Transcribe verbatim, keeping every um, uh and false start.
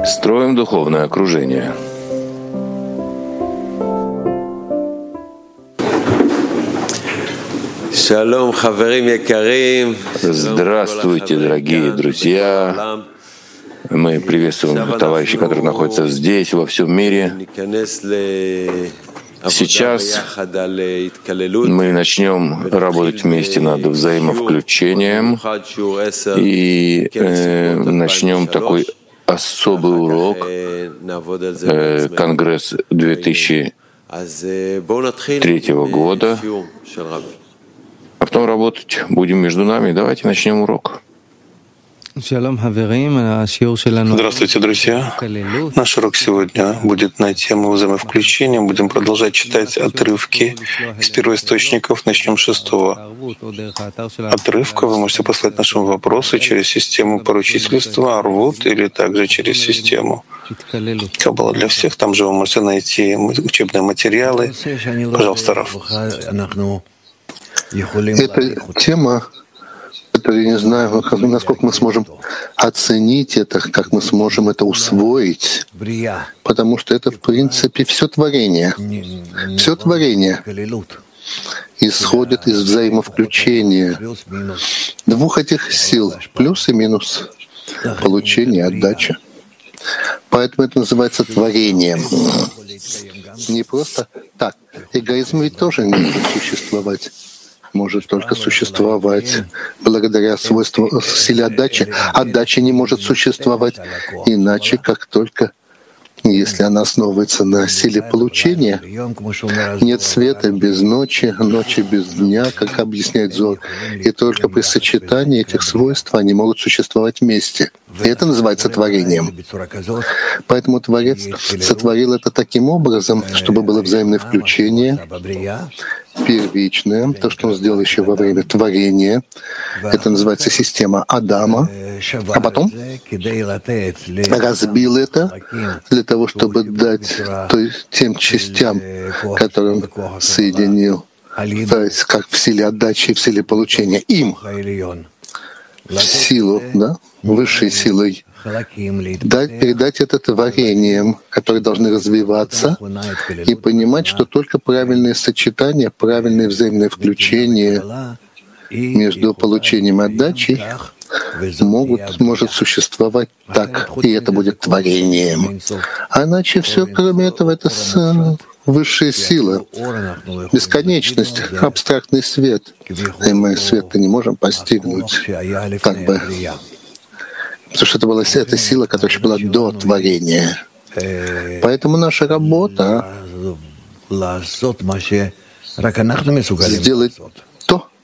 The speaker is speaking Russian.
Строим духовное окружение. Здравствуйте, дорогие друзья. Мы приветствуем товарищей, которые находятся здесь, во всем мире. Сейчас мы начнем работать вместе над взаимовключением и э, начнем такой особый урок, э, Конгресс две тысячи третьего года, а потом работать будем между нами. Давайте начнем урок. Здравствуйте, друзья. Наш урок сегодня будет на тему взаимовключения. Будем продолжать читать отрывки из первоисточников. Начнем с шестого отрывка. Вы можете послать наши вопросы через систему поручительства, Арвут, или также через систему Каббала для всех. Там же вы можете найти учебные материалы. Пожалуйста, Раф. Эта тема, которую я не знаю, насколько мы сможем оценить это, как мы сможем это усвоить, потому что это, в принципе, все творение. Все творение исходит из взаимовключения двух этих сил, плюс и минус, получение, отдача. Поэтому это называется творением. Не просто так. Эгоизм ведь тоже не может существовать. Может только существовать благодаря свойству силе отдачи. Отдача не может существовать иначе, как только если она основывается на силе получения. Нет света без ночи, ночи без дня, как объясняет Зор. И только при сочетании этих свойств они могут существовать вместе. И это называется творением. Поэтому Творец сотворил это таким образом, чтобы было взаимное включение, первичное, то, что он сделал еще во время творения. Это называется система Адама. А потом разбил это для того, чтобы дать то есть, тем частям, которые он соединил, то есть как в силе отдачи и в силе получения, им в силу, да, высшей силой, дать, передать это творениям, которые должны развиваться, и понимать, что только правильное сочетание, правильное взаимное включение между получением и отдачей могут, может существовать так, и это будет творением. А иначе все, кроме этого, это с, высшая сила, бесконечность, абстрактный свет. И мы свет-то не можем постигнуть, как бы, потому что это была эта сила, которая еще была до творения. Поэтому наша работа — сделать то,